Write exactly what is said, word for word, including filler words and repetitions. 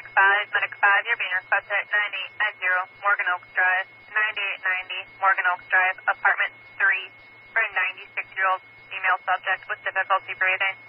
five, Medic five, you're being requested at ninety-eight ninety Morgan Oaks Drive, ninety-eight ninety Morgan Oaks Drive, apartment three, for a ninety-six-year-old female subject with difficulty breathing.